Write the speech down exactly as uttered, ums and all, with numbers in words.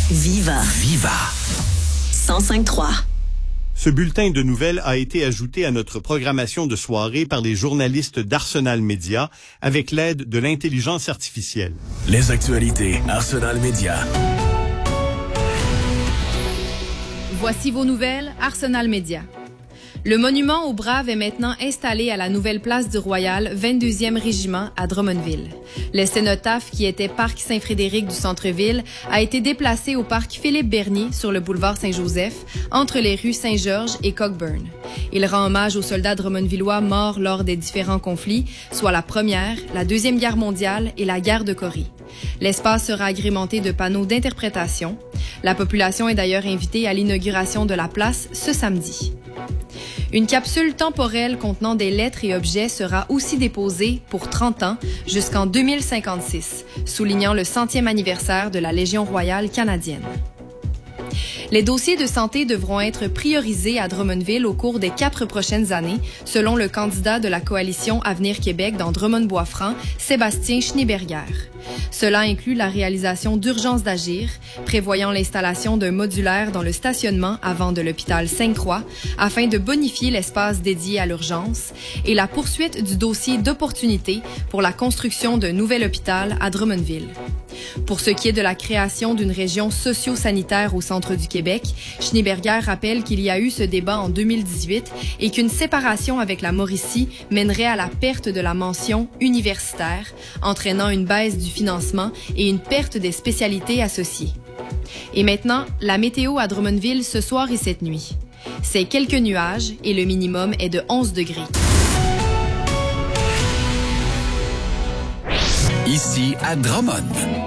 Viva. Viva. cent cinq trois. Ce bulletin de nouvelles a été ajouté à notre programmation de soirée par les journalistes d'Arsenal Média avec l'aide de l'intelligence artificielle. Les actualités Arsenal Média. Voici vos nouvelles Arsenal Média. Le monument aux Braves est maintenant installé à la nouvelle place du Royal, vingt-deuxième Régiment à Drummondville. Le cénotaphe, qui était parc Saint-Frédéric du centre-ville, a été déplacé au parc Philippe-Bernier sur le boulevard Saint-Joseph, entre les rues Saint-Georges et Cockburn. Il rend hommage aux soldats drummondvillois morts lors des différents conflits, soit la Première, la Deuxième Guerre mondiale et la guerre de Corée. L'espace sera agrémenté de panneaux d'interprétation. La population est d'ailleurs invitée à l'inauguration de la place ce samedi. Une capsule temporelle contenant des lettres et objets sera aussi déposée pour trente ans jusqu'en deux mille cinquante-six, soulignant le centième anniversaire de la Légion royale canadienne. Les dossiers de santé devront être priorisés à Drummondville au cours des quatre prochaines années, selon le candidat de la coalition Avenir Québec dans Drummond-Bois-Franc, Sébastien Schneeberger. Cela inclut la réalisation d'urgence d'agir, prévoyant l'installation d'un modulaire dans le stationnement avant de l'hôpital Sainte-Croix afin de bonifier l'espace dédié à l'urgence et la poursuite du dossier d'opportunité pour la construction d'un nouvel hôpital à Drummondville. Pour ce qui est de la création d'une région socio-sanitaire au centre du Québec, Schneeberger rappelle qu'il y a eu ce débat en deux mille dix-huit et qu'une séparation avec la Mauricie mènerait à la perte de la mention universitaire, entraînant une baisse du financement et une perte des spécialités associées. Et maintenant, la météo à Drummondville ce soir et cette nuit. C'est quelques nuages et le minimum est de onze degrés. Ici à Drummond.